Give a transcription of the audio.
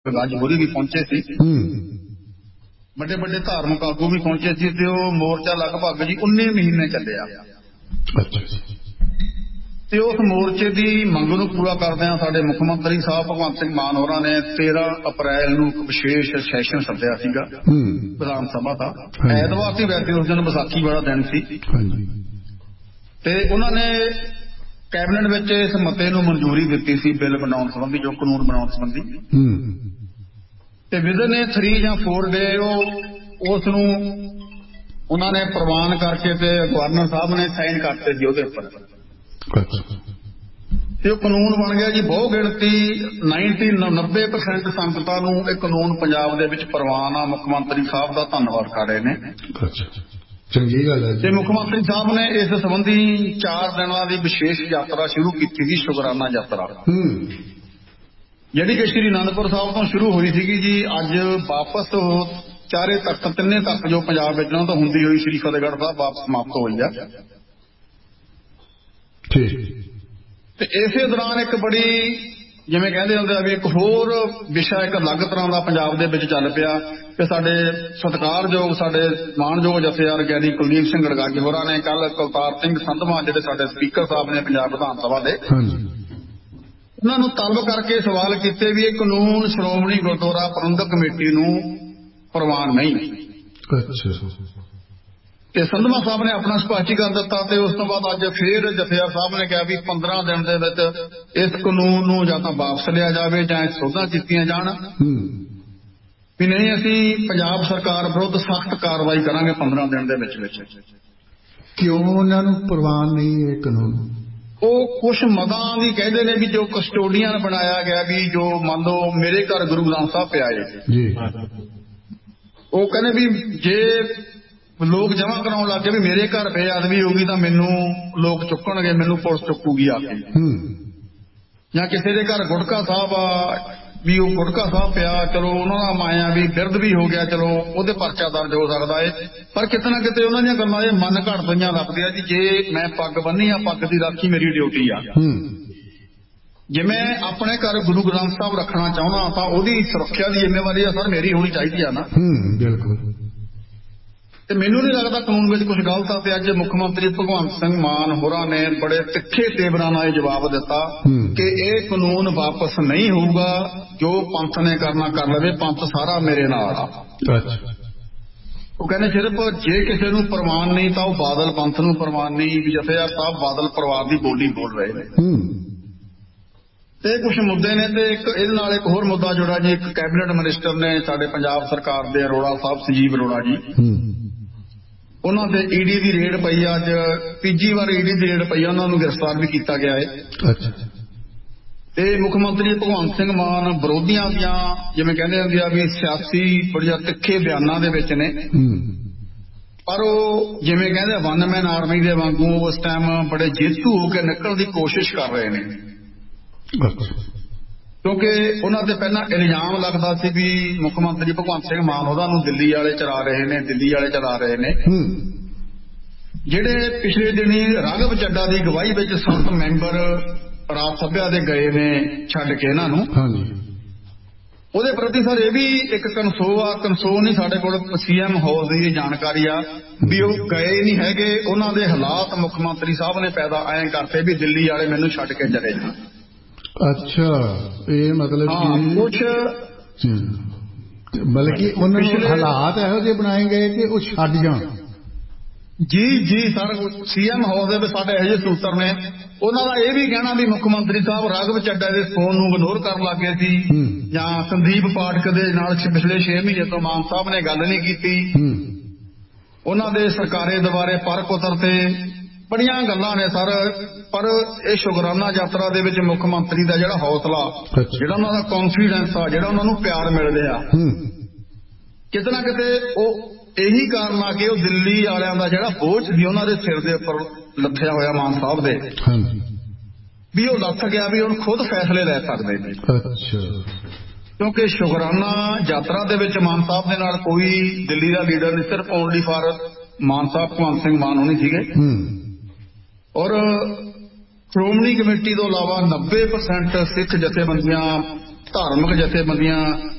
ਗੱਜ ਹੋਰੀ ਵੀ ਪਹੁੰਚੇ ਸੀ, ਵੱਡੇ ਵੱਡੇ ਧਾਰਮਿਕ ਆਗੂ ਵੀ ਪਹੁੰਚੇ ਸੀ ਤੇ ਉਹ ਮੋਰਚਾ ਲਗਭਗ ਜੀ 19 ਮਹੀਨੇ ਚੱਲਿਆ। ਤੇ ਉਸ ਮੋਰਚੇ ਦੀ ਮੰਗ ਨੂੰ ਪੂਰਾ ਕਰਦਿਆਂ ਸਾਡੇ ਮੁੱਖ ਮੰਤਰੀ ਸਾਹਿਬ ਭਗਵੰਤ ਸਿੰਘ ਮਾਨ ਹੋਰਾਂ ਨੇ 13 ਅਪ੍ਰੈਲ ਨੂੰ ਇੱਕ ਵਿਸ਼ੇਸ਼ ਸੈਸ਼ਨ ਸੱਦਿਆ ਸੀਗਾ ਵਿਧਾਨ ਸਭਾ ਦਾ। ਐਤਵਾਰ ਸੀ ਵੈਸੇ ਉਸ ਦਿਨ ਵਿਸਾਖੀ ਵਾਲਾ ਦਿਨ ਸੀ ਤੇ ਉਹਨਾਂ ਨੇ ਕੈਬਨਿਟ ਵਿੱਚ ਇਸ ਮਤੇ ਨੂੰ ਮਨਜ਼ੂਰੀ ਦਿੱਤੀ ਸੀ, ਬਿੱਲ ਬਣਾਉਣ ਸੰਬੰਧੀ, ਜੋ ਕਾਨੂੰਨ ਬਣਾਉਣ ਸੰਬੰਧੀ। ਤੇ ਵਿਦਨ 3 ਜਾਂ 4 ਡੇ ਉਸ ਨੂੰ ਉਹਨਾਂ ਨੇ ਪ੍ਰਵਾਨ ਕਰਕੇ ਤੇ ਗਵਰਨਰ ਸਾਹਿਬ ਨੇ ਸਾਈਨ ਕਰਤੇ ਸੀ ਉਹਦੇ ਉੱਪਰ ਤੇ ਉਹ ਕਾਨੂੰਨ ਬਣ ਗਿਆ ਜੀ। ਬਹੁ ਗਿਣਤੀ 90% ਸੰਗਤਾਂ ਨੂੰ ਇਹ ਕਾਨੂੰਨ ਪੰਜਾਬ ਦੇ ਵਿੱਚ ਪ੍ਰਵਾਨ ਆ। ਮੁੱਖ ਮੰਤਰੀ ਸਾਹਿਬ ਦਾ ਧੰਨਵਾਦ ਕਰ ਰਹੇ ਨੇ। ਚੰਗੀ ਗੱਲ ਹੈ। ਤੇ ਮੁੱਖ ਮੰਤਰੀ ਸਾਹਿਬ ਨੇ ਇਸ ਸੰਬੰਧੀ 4 ਦਿਨਾਂ ਦੀ ਵਿਸ਼ੇਸ਼ ਯਾਤਰਾ ਸ਼ੁਰੂ ਕੀਤੀ ਸੀ, ਸ਼ੁਕਰਾਨਾ ਯਾਤਰਾ, ਜਿਹੜੀ ਕਿ ਸ਼੍ਰੀ ਅਨੰਦਪੁਰ ਸਾਹਿਬ ਤੋਂ ਸ਼ੁਰੂ ਹੋਈ ਸੀਗੀ ਜੀ। ਅੱਜ ਵਾਪਸ ਚਾਰੇ ਤਖਤ, 3 ਤਖਤ ਜੋ ਪੰਜਾਬ ਵਿੱਚ ਤੋਂ ਹੁੰਦੀ ਹੋਈ ਸ਼੍ਰੀ ਫਤਿਹਗੜ੍ਹ ਸਾਹਿਬ ਵਾਪਸ ਸਮਾਪਤ ਹੋਈ ਆ। ਤੇ ਇਸੇ ਦੌਰਾਨ ਇੱਕ ਬੜੀ, ਜਿਵੇਂ ਕਹਿੰਦੇ ਹੁੰਦੇ ਆ ਵੀ, ਇੱਕ ਹੋਰ ਵਿਸ਼ਾ, ਇੱਕ ਅਲੱਗ ਤਰ੍ਹਾਂ ਦਾ ਪੰਜਾਬ ਦੇ ਵਿੱਚ ਚੱਲ ਪਿਆ ਕਿ ਸਾਡੇ ਸਤਿਕਾਰਯੋਗ, ਸਾਡੇ ਮਾਣਯੋਗ ਜਥੇਦਾਰ ਗਿਆਨੀ ਕੁਲਦੀਪ ਸਿੰਘ ਗੜਗੱਜ ਹੋਰਾਂ ਨੇ ਕੱਲ ਕੁਲਤਾਰ ਸਿੰਘ ਸੰਧਵਾਂ, ਜਿਹੜੇ ਸਾਡੇ ਸਪੀਕਰ ਸਾਹਿਬ ਨੇ ਪੰਜਾਬ ਵਿਧਾਨ ਸਭਾ ਦੇ, ਉਹਨਾਂ ਨੂੰ ਤਲਬ ਕਰਕੇ ਸਵਾਲ ਕੀਤੇ ਵੀ ਇਹ ਕਾਨੂੰਨ ਸ਼੍ਰੋਮਣੀ ਗੁਰਦੁਆਰਾ ਪ੍ਰਬੰਧਕ ਕਮੇਟੀ ਨੂੰ ਪ੍ਰਵਾਨ ਨਹੀਂ। ਤੇ ਸੰਧਵਾ ਸਾਹਿਬ ਨੇ ਆਪਣਾ ਸਪਸ਼ਟੀਕਰਨ ਦਿੱਤਾ ਤੇ ਉਸ ਤੋਂ ਬਾਅਦ ਅੱਜ ਫੇਰ ਜਥੇਦਾਰ ਸਾਹਿਬ ਨੇ ਕਿਹਾ ਵੀ 15 ਦਿਨ ਦੇ ਵਿੱਚ ਇਸ ਕਾਨੂੰਨ ਨੂੰ ਜਾਂ ਤਾਂ ਵਾਪਸ ਲਿਆ ਜਾਵੇ ਜਾਂ ਸੋਧਾਂ ਕੀਤੀਆਂ ਜਾਣ, ਵੀ ਨਹੀਂ ਅਸੀਂ ਪੰਜਾਬ ਸਰਕਾਰ ਵਿਰੁੱਧ ਸਖਤ ਕਾਰਵਾਈ ਕਰਾਂਗੇ 15 ਦਿਨ ਦੇ ਵਿੱਚ। ਕਿਉਂ ਉਹਨਾਂ ਨੂੰ ਪ੍ਰਵਾਨ ਨਹੀਂ ਇਹ ਕਾਨੂੰਨ? ਉਹ ਕੁਛ ਮਦਾਂ ਵੀ ਕਹਿੰਦੇ ਨੇ ਵੀ ਜੋ ਕਸਟੋਡੀਅਨ ਬਣਾਇਆ ਗਿਆ, ਵੀ ਜੋ ਮੰਨ ਲਓ ਮੇਰੇ ਘਰ ਗੁਰੂ ਗ੍ਰੰਥ ਸਾਹਿਬ ਪਿਆ ਜੀ, ਉਹ ਕਹਿੰਦੇ ਵੀ ਜੇ ਲੋਕ ਜਮ੍ਹਾਂ ਕਰਾਉਣ ਲੱਗ ਗਏ ਵੀ ਮੇਰੇ ਘਰ ਬੇਅਦਬੀ ਹੋਊਗੀ ਤਾਂ ਮੈਨੂੰ ਲੋਕ ਚੁੱਕਣਗੇ, ਮੈਨੂੰ ਪੁਲਿਸ ਚੁੱਕੂਗੀ ਆ ਕੇ। ਜਾਂ ਕਿਸੇ ਦੇ ਘਰ ਗੁਟਕਾ ਸਾਹਿਬ ਆ ਵੀ ਉਹ ਗੁਟਕਾ ਸਾਹਿਬ ਪਿਆ, ਚਲੋ ਉਹਨਾਂ ਦਾ ਮਾਇਆ ਵੀ ਬਿਰਧ ਵੀ ਹੋ ਗਿਆ, ਚਲੋ ਉਹਦੇ ਪਰਚਾ ਦਰਜ ਹੋ ਸਕਦਾ ਹੈ। ਪਰ ਕਿਤੇ ਨਾ ਕਿਤੇ ਉਹਨਾਂ ਦੀਆਂ ਗੱਲਾਂ ਇਹ ਮਨ ਘੜ ਪਈਆਂ ਲੱਗਦੀਆਂ ਜੀ। ਜੇ ਮੈਂ ਪੱਗ ਬੰਨੀ ਆ, ਪੱਗ ਦੀ ਰਾਖੀ ਮੇਰੀ ਡਿਊਟੀ ਆ। ਜੇ ਮੈਂ ਆਪਣੇ ਘਰ ਗੁਰੂ ਗ੍ਰੰਥ ਸਾਹਿਬ ਰੱਖਣਾ ਚਾਹੁੰਦਾ ਤਾਂ ਉਹਦੀ ਸੁਰੱਖਿਆ ਦੀ ਜ਼ਿੰਮੇਵਾਰੀ ਆ ਸਰ ਮੇਰੀ ਹੋਣੀ ਚਾਹੀਦੀ ਆ ਨਾ। ਬਿਲਕੁਲ। ਤੇ ਮੈਨੂੰ ਨਹੀਂ ਲੱਗਦਾ ਕਾਨੂੰਨ ਵਿੱਚ ਕੁਝ ਗਲਤ ਆ। ਤੇ ਅੱਜ ਮੁੱਖ ਮੰਤਰੀ ਭਗਵੰਤ ਸਿੰਘ ਮਾਨ ਹੋਰਾਂ ਨੇ ਬੜੇ ਤਿੱਖੇ ਤੇਵਰਾਂ ਨਾਲ ਇਹ ਜਵਾਬ ਦਿੱਤਾ ਕਿ ਇਹ ਕਾਨੂੰਨ ਵਾਪਸ ਨਹੀਂ ਹੋਊਗਾ, ਜੋ ਪੰਥ ਨੇ ਕਰਨਾ ਕਰ ਲਵੇ, ਪੰਥ ਸਾਰਾ ਮੇਰੇ ਨਾਲ ਆ। ਉਹ ਕਹਿੰਦੇ ਸਿਰਫ ਜੇ ਕਿਸੇ ਨੂੰ ਪ੍ਰਵਾਨ ਨਹੀਂ ਤਾਂ ਉਹ ਬਾਦਲ ਪੰਥ ਨੂੰ ਪ੍ਰਵਾਨ ਨਹੀਂ। ਵੀ ਜਥੇਦਾਰ ਸਾਹਿਬ ਬਾਦਲ ਪਰਿਵਾਰ ਦੀ ਬੋਲੀ ਬੋਲ ਰਹੇ ਨੇ ਤੇ ਕੁਝ ਮੁੱਦੇ ਨੇ। ਤੇ ਇੱਕ ਇਹਦੇ ਨਾਲ ਇੱਕ ਹੋਰ ਮੁੱਦਾ ਜੁੜਾ ਜੀ। ਇੱਕ ਕੈਬਨਿਟ ਮਿਨਿਸਟਰ ਨੇ ਸਾਡੇ ਪੰਜਾਬ ਸਰਕਾਰ ਦੇ, ਅਰੋੜਾ ਸਾਹਿਬ, ਸੰਜੀਵ ਅਰੋੜਾ ਜੀ, ਉਹਨਾਂ ਦੇ ਈਡੀ ਦੀ ਰੇਡ ਪਈ ਆ। ਅੱਜ ਤੀਜੀ ਵਾਰ ਈਡੀ ਦੀ ਰੇਡ ਪਈ ਆ, ਉਹਨਾਂ ਨੂੰ ਗ੍ਰਿਫਤਾਰ ਵੀ ਕੀਤਾ ਗਿਆ ਹੈ। ਤੇ ਮੁੱਖ ਮੰਤਰੀ ਭਗਵੰਤ ਸਿੰਘ ਮਾਨ ਵਿਰੋਧੀਆਂ ਦੀਆਂ, ਜਿਵੇਂ ਕਹਿੰਦੇ ਹੁੰਦੇ ਆ ਵੀ ਸਿਆਸੀ ਬੜੀਆਂ ਤਿੱਖੇ ਬਿਆਨਾਂ ਦੇ ਵਿੱਚ ਨੇ, ਪਰ ਉਹ ਜਿਵੇਂ ਕਹਿੰਦੇ ਵਨ ਮੈਨ ਆਰਮੀ ਦੇ ਵਾਂਗੂ ਉਸ ਟਾਈਮ ਬੜੇ ਜੇਤੂ ਹੋ ਕੇ ਨਿਕਲਣ ਦੀ ਕੋਸ਼ਿਸ਼ ਕਰ ਰਹੇ ਨੇ। ਕਿਉਂਕਿ ਉਹਨਾਂ ਤੇ ਪਹਿਲਾਂ ਇਲਜ਼ਾਮ ਲੱਗਦਾ ਸੀ ਵੀ ਮੁੱਖ ਮੰਤਰੀ ਭਗਵੰਤ ਸਿੰਘ ਮਾਨ ਉਹਨਾਂ ਨੂੰ ਦਿੱਲੀ ਵਾਲੇ ਚਲਾ ਰਹੇ ਨੇ। ਜਿਹੜੇ ਪਿਛਲੇ ਦਿਨੀ ਰਾਘਵ ਚੱਡਾ ਦੀ ਅਗਵਾਈ ਵਿੱਚ 7 ਮੈਂਬਰ ਰਾਜ ਸਭਾ ਦੇ ਗਏ ਨੇ ਛੱਡ ਕੇ ਇਹਨਾਂ ਨੂੰ, ਉਹਦੇ ਪ੍ਰਤੀ ਸਰ ਇਹ ਵੀ ਇੱਕ ਕਨਸੋ ਨਹੀਂ, ਸਾਡੇ ਕੋਲ CM ਹਾਊਸ ਦੀ ਜਾਣਕਾਰੀ ਆ ਵੀ ਉਹ ਗਏ ਨਹੀਂ ਹੈਗੇ। ਉਹਨਾਂ ਦੇ ਹਾਲਾਤ ਮੁੱਖ ਮੰਤਰੀ ਸਾਹਿਬ ਨੇ ਪੈਦਾ ਐਂ ਕਰਤੇ ਵੀ ਦਿੱਲੀ ਵਾਲੇ ਮੈਨੂੰ ਛੱਡ ਕੇ ਚਲੇ ਜਾਣ। ਅੱਛਾ, ਇਹ ਮਤਲਬ ਕੁਛ ਬਲਕਿ ਉਹਨਾਂ ਨੂੰ ਹਾਲਾਤ ਇਹੋ ਜਿਹੇ ਬਣਾਏ ਗਏ ਕਿ ਉਹ ਛੱਡ ਜਾਣ। ਜੀ ਸਰ, CM ਹਾਊਸ ਦੇ ਵਿੱਚ ਸਾਡੇ ਇਹੋ ਜਿਹੇ ਸੂਤਰ ਨੇ, ਉਹਨਾਂ ਦਾ ਇਹ ਵੀ ਕਹਿਣਾ ਵੀ ਮੁੱਖ ਮੰਤਰੀ ਸਾਹਿਬ ਰਾਘਵ ਚੱਡਾ ਦੇ ਫੋਨ ਨੂੰ ਇਗਨੋਰ ਕਰਨ ਲੱਗ ਗਏ ਸੀ, ਜਾਂ ਸੰਦੀਪ ਪਾਠਕ ਦੇ ਨਾਲ ਪਿਛਲੇ 6 ਮਹੀਨੇ ਤੋਂ ਮਾਨ ਸਾਹਿਬ ਨੇ ਗੱਲ ਨਹੀਂ ਕੀਤੀ। ਉਹਨਾਂ ਦੇ ਸਰਕਾਰੇ ਦੁਆਰੇ ਪਰ ਪੁੱਤਰ ਤੇ ਬੜੀਆਂ ਗੱਲਾਂ ਨੇ ਸਰ। ਪਰ ਇਹ ਸ਼ੁਕਰਾਨਾ ਯਾਤਰਾ ਦੇ ਵਿੱਚ ਮੁੱਖ ਮੰਤਰੀ ਦਾ ਜਿਹੜਾ ਹੌਸਲਾ, ਜਿਹੜਾ ਉਹਨਾਂ ਦਾ ਕੌਨਫੀਡੈਂਸ ਆ, ਜਿਹੜਾ ਉਹਨਾਂ ਨੂੰ ਪਿਆਰ ਮਿਲ ਰਿਹਾ, ਕਿਤੇ ਨਾ ਕਿਤੇ ਉਹ ਇਹੀ ਕਾਰਨ ਆ ਕਿ ਉਹ ਦਿੱਲੀ ਵਾਲਿਆਂ ਦਾ ਜਿਹੜਾ ਬੋਝ ਸੀ ਉਹਨਾਂ ਦੇ ਸਿਰ ਦੇ ਉੱਪਰ ਲੱਥਿਆ ਹੋਇਆ ਮਾਨ ਸਾਹਿਬ ਦੇ, ਵੀ ਉਹ ਲੱਥ ਗਿਆ, ਵੀ ਹੁਣ ਖੁਦ ਫੈਸਲੇ ਲੈ ਸਕਦੇ ਨੇ। ਕਿਉਂਕਿ ਸ਼ੁਕਰਾਨਾ ਯਾਤਰਾ ਦੇ ਵਿੱਚ ਮਾਨ ਸਾਹਿਬ ਦੇ ਨਾਲ ਕੋਈ ਦਿੱਲੀ ਦਾ ਲੀਡਰ ਨਹੀਂ, ਸਿਰਫ ਓਨਲੀ ਫਾਰ ਮਾਨ ਸਾਹਿਬ ਭਗਵੰਤ ਸਿੰਘ ਮਾਨ ਹੋਣੀ ਸੀਗੇ। ਔਰ ਸ਼੍ਰੋਮਣੀ ਕਮੇਟੀ ਤੋਂ ਇਲਾਵਾ 90% ਸਿੱਖ ਜਥੇਬੰਦੀਆਂ, ਧਾਰਮਿਕ ਜਥੇਬੰਦੀਆਂ